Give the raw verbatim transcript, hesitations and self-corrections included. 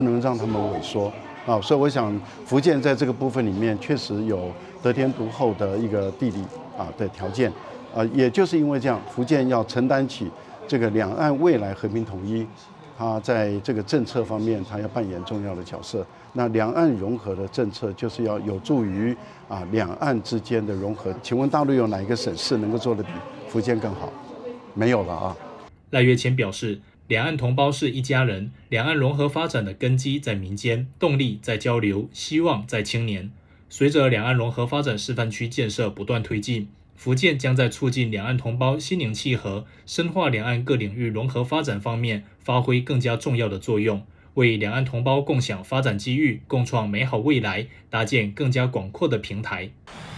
不能让他们萎缩啊。所以我想，福建在这个部分里面确实有得天独厚的一个地理啊的条件啊，也就是因为这样，福建要承担起这个两岸未来和平统一，它在这个政策方面，它要扮演重要的角色。那两岸融合的政策就是要有助于啊两岸之间的融合。请问大陆有哪一个省市能够做得比福建更好？没有了啊。 赖岳谦表示，两岸同胞是一家人，两岸融合发展的根基在民间，动力在交流，希望在青年。随着两岸融合发展示范区建设不断推进，福建将在促进两岸同胞心灵契合、深化两岸各领域融合发展方面发挥更加重要的作用，为两岸同胞共享发展机遇、共创美好未来搭建更加广阔的平台。